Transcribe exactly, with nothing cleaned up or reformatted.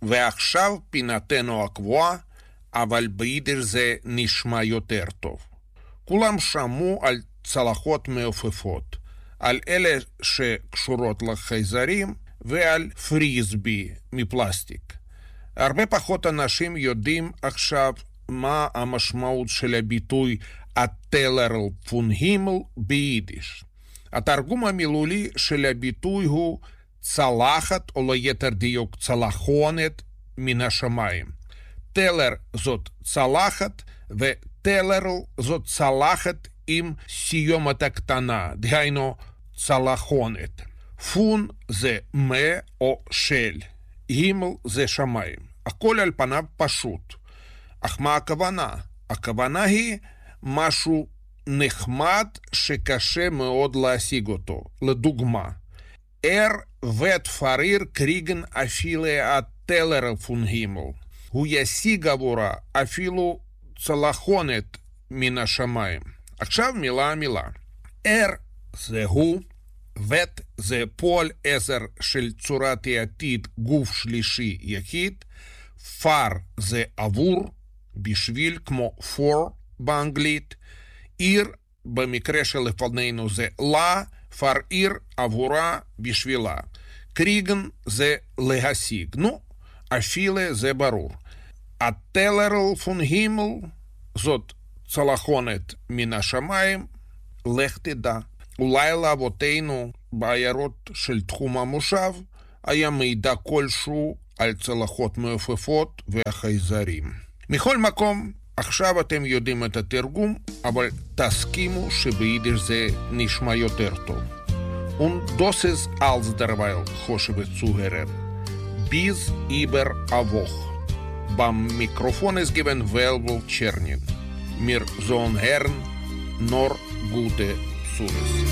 ועכשיו פינתנו הקבועה, אבל ביידיש זה נשמע יותר טוב. כולם שמעו על צלחות מעופפות, על אלה שקשורות לחייזרים ועל פריסבי מפלסטיק. הרבה פחות אנשים יודעים עכשיו מה המשמעות של הביטוי הטלר פון הימל ביידיש. התרגום המילולי של הביטוי הוא צלחת, או ליתר דיוק צלחונת מן השמיים. טלר זאת צלחת, וטלר זאת צלחת עם סיומת הקטנה, דהיינו צלחונת. פון זה מה או של, הימל זה שמיים. הכל על פניו פשוט. אך מה הכוונה? הכוונה היא משהו נחמד שקשה מאוד להשיג אותו. לדוגמה, er wird für kriegen אפילו הטלר פון הימל. הוא ישיג עבורה אפילו צלחונת מן השמיים. עכשיו מילה מילה. er זה הוא, ות זה פועל עזר של צורת העתיד גוף שלישי יחיד, פר זה עבור, בשביל כמו for באנגלית, עיר במקרה שלפנינו זה לה, פר עיר עבורה בשבילה. קריגן זה להשיג. נו, אפילו זה ברור. הטלר פון הימל זאת צלחונת מן השמיים, לך תדע. אולי לאבותינו בעיירות של תחום המושב היה מידע כלשהו על צלחות מעופפות והחייזרים. מכל מקום, עכשיו אתם יודעים את התרגום, אבל תסכימו שביידיש זה נשמע יותר טוב. Und das ist als derweil חושבת Zuhörer. Bis über a Woche. Beim Mikrofon ist given Velvel Czernin. Mir sollen Herren nur gute Zuhörer.